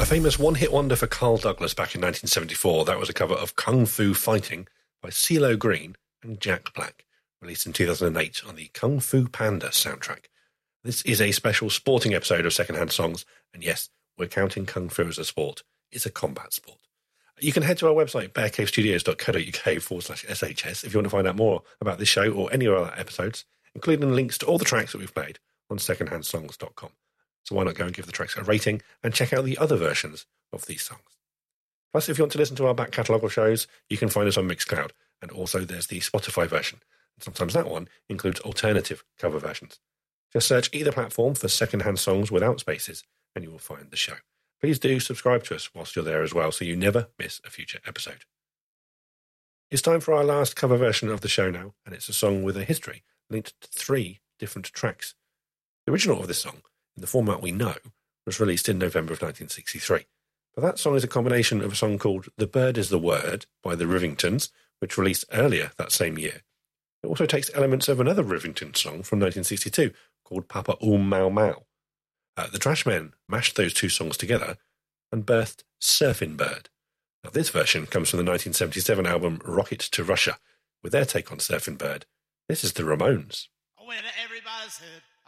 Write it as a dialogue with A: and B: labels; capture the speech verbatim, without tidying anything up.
A: A famous one-hit wonder for Carl Douglas back in nineteen seventy-four, that was a cover of Kung Fu Fighting by CeeLo Green and Jack Black, released in two thousand eight on the Kung Fu Panda soundtrack. This is a special sporting episode of Secondhand Songs, and yes, we're counting Kung Fu as a sport. It's a combat sport. You can head to our website, bearcavestudios.co.uk forward slash SHS, if you want to find out more about this show or any of our other episodes, including links to all the tracks that we've played on secondhand songs dot com. So why not go and give the tracks a rating and check out the other versions of these songs. Plus, if you want to listen to our back catalogue of shows, you can find us on Mixcloud, and also there's the Spotify version. And sometimes that one includes alternative cover versions. Just search either platform for Secondhand Songs without spaces, and you will find the show. Please do subscribe to us whilst you're there as well, so you never miss a future episode. It's time for our last cover version of the show now, and it's a song with a history linked to three different tracks. The original of this song, in the format we know, was released in November of nineteen sixty-three. But that song is a combination of a song called The Bird is the Word by the Rivingtons, which released earlier that same year. It also takes elements of another Rivington song from nineteen sixty-two called Papa Oom Mau Mau. Uh, the Trashmen mashed those two songs together and birthed Surfin' Bird. Now, this version comes from the nineteen seventy-seven album Rocket to Russia, with their take on Surfin' Bird. This is the Ramones.
B: When everybody's heard